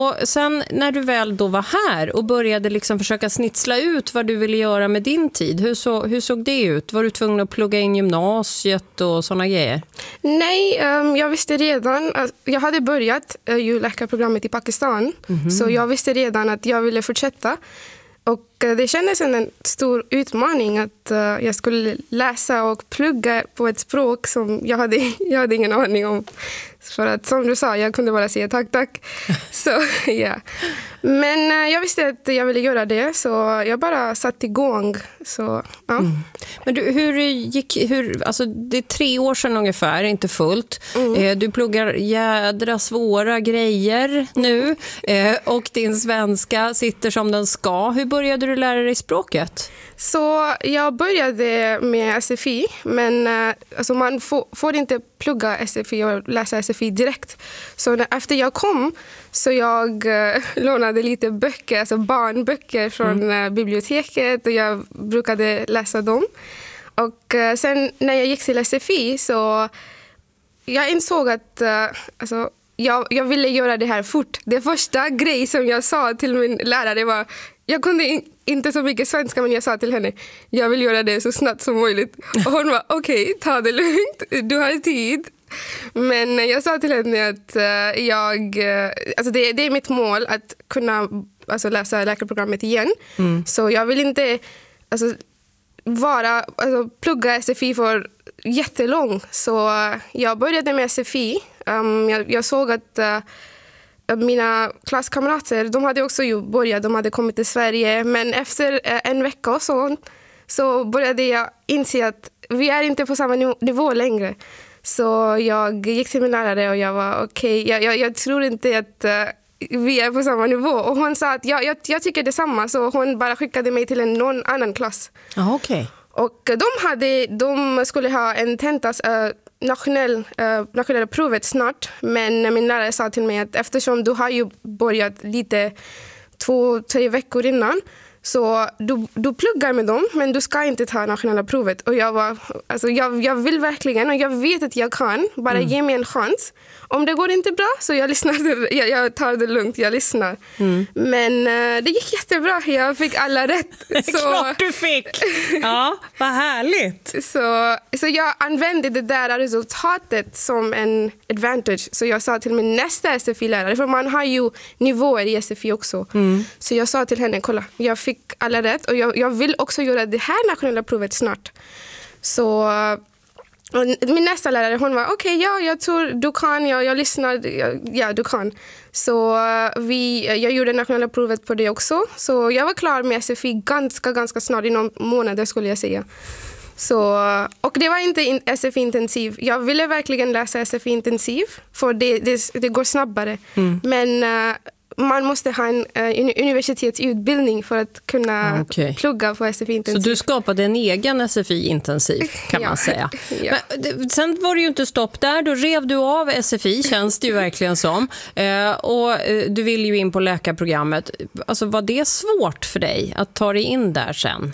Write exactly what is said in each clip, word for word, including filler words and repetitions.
Och sen när du väl då var här och började liksom försöka snitsla ut vad du ville göra med din tid, hur, så, hur såg det ut? Var du tvungen att plugga in gymnasiet och sådana grejer? Nej, um, jag visste redan, att jag hade börjat uh, julläkarprogrammet i Pakistan, mm-hmm. så jag visste redan att jag ville fortsätta. Och uh, det kändes som en stor utmaning att uh, jag skulle läsa och plugga på ett språk som jag hade, jag hade ingen aning om. För att som du sa, jag kunde bara säga tack, tack. Så, ja. Yeah. Men uh, jag visste att jag ville göra det, så jag bara satt igång. Så, ja. Mm. Men du, hur gick, hur, alltså det är tre år sedan ungefär, inte fullt. Mm. Eh, du pluggar jädra svåra grejer nu eh, och din svenska sitter som den ska. Hur började du lära dig språket? Så jag började med S F I, men uh, alltså man får, får inte plugga S F I och läsa S F I direkt. Så när, efter jag kom så jag uh, lånade lite böcker, alltså barnböcker från mm. uh, biblioteket, och jag brukade läsa dem. Och uh, sen när jag gick till S F I så jag insåg att uh, alltså, jag, jag ville göra det här fort. Det första grej som jag sa till min lärare var, jag kunde in, inte så mycket svenska, men jag sa till henne, jag vill göra det så snabbt som möjligt. Och hon var, okej, okay, ta det lugnt, du har tid. Men jag sa till henne att uh, jag, uh, alltså det, det är mitt mål att kunna alltså, läsa läkarprogrammet igen. Mm. Så jag vill inte alltså, vara, alltså, plugga S F I för jättelång. Så uh, jag började med S F I. Um, jag, jag såg att uh, mina klasskamrater, de hade också ju börjat, de hade kommit till Sverige. Men efter uh, en vecka och så, så började jag inse att vi är inte på samma nivå längre. Så jag gick till min lärare och jag var okej, okay, jag, jag, jag tror inte att uh, vi är på samma nivå. Och hon sa att jag, jag, jag tycker detsamma, så hon bara skickade mig till en någon annan klass. Ah, okej. Okay. Och de, hade, de skulle ha en tentas, uh, nationell, uh, nationella provet snart. Men min lärare sa till mig att eftersom du har ju börjat lite två, tre veckor innan, så du, du pluggar med dem, men du ska inte ta nationella provet. Och jag var, alltså jag, jag vill verkligen, och jag vet att jag kan, bara mm. ge mig en chans. Om det går inte bra så jag lyssnar, jag, jag tar det lugnt, jag lyssnar. Mm. Men uh, det gick jättebra, jag fick alla rätt. Så, klart du fick! Ja, vad härligt! Så, så jag använde det där resultatet som en advantage. Så jag sa till min nästa S F I-lärare, för man har ju nivåer i S F I också. Mm. Så jag sa till henne, kolla, jag fick alla rätt och jag, jag vill också göra det här nationella provet snart. Så min nästa lärare, hon var okej, okay, ja, jag tror du kan, jag, jag lyssnar, ja, ja, du kan. Så vi, jag gjorde nationella provet på det också. Så jag var klar med S F I ganska, ganska snart, inom månader skulle jag säga. Så, och det var inte S F I-intensiv. Jag ville verkligen läsa S F I-intensiv, för det, det, det går snabbare. Mm. Men uh, man måste ha en uh, universitetsutbildning för att kunna okay. plugga på S F I-intensiv. Så du skapade en egen S F I-intensiv, kan ja. man säga. Ja. Men, sen var det ju inte stopp där. Då rev du av S F I, känns det ju verkligen som. Uh, och uh, du vill ju in på läkarprogrammet. Alltså, var det svårt för dig att ta dig in där sen?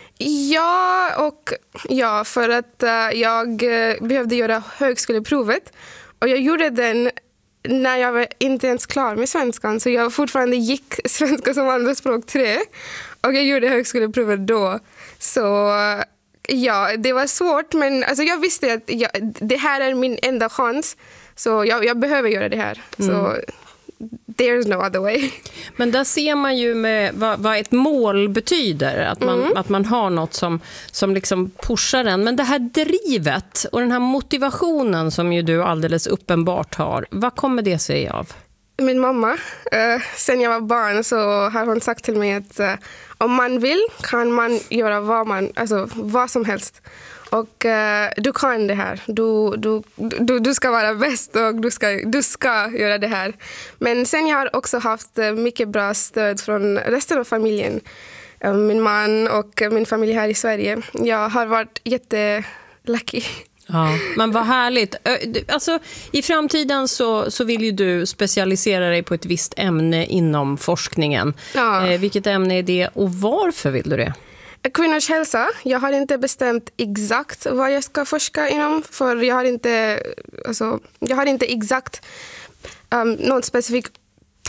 Ja, och ja, för att uh, jag uh, behövde göra högskoleprovet. Och jag gjorde den när jag var inte ens klar med svenskan. Så jag fortfarande gick svenska som andraspråk tre. Och jag gjorde högskoleprovet då. Så uh, ja, det var svårt. Men alltså, jag visste att jag, det här är min enda chans. Så jag, jag behöver göra det här. Mm. Så there's no other way. Men där ser man ju med vad, vad ett mål betyder. Att man, mm. att man har något som, som liksom pushar en. Men det här drivet och den här motivationen som ju du alldeles uppenbart har. Vad kommer det sig av? Min mamma, eh, sen jag var barn så har hon sagt till mig att eh, om man vill kan man göra vad, man, alltså, vad som helst. Och uh, du kan det här. Du, du, du, du ska vara bäst och du ska, du ska göra det här. Men sen jag har också haft uh, mycket bra stöd från resten av familjen. Uh, min man och min familj här i Sverige. Jag har varit jättelucky. Ja, men vad härligt. Alltså, i framtiden så, så vill ju du specialisera dig på ett visst ämne inom forskningen. Ja. Eh, vilket ämne är det och varför vill du det? Kvinnors hälsa. Jag har inte bestämt exakt vad jag ska forska inom, för jag har inte, alltså, jag har inte exakt um, någon specifik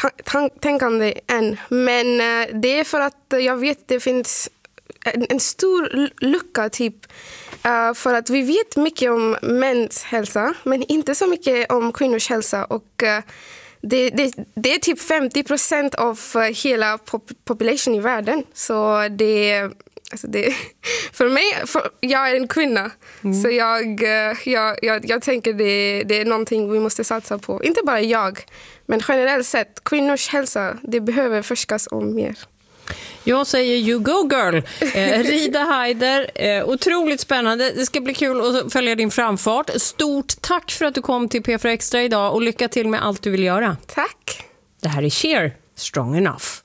ta- tänkande än. Men uh, det är för att jag vet att det finns en, en stor lucka typ. Uh, för att vi vet mycket om mäns hälsa, men inte så mycket om kvinnors hälsa. Och uh, det, det, det är typ femtio procent av uh, hela pop- population i världen. Så det, alltså det för mig, för, jag är en kvinna. Mm. Så jag, uh, jag, jag, jag tänker det, det är någonting vi måste satsa på. Inte bara jag, men generellt sett. Kvinnors hälsa, det behöver forskas om mer. Jag säger you go girl. Eh, Rida Haider, eh, otroligt spännande. Det ska bli kul att följa din framfart. Stort tack för att du kom till P fyra Extra idag och lycka till med allt du vill göra. Tack. Det här är Cher, Strong Enough.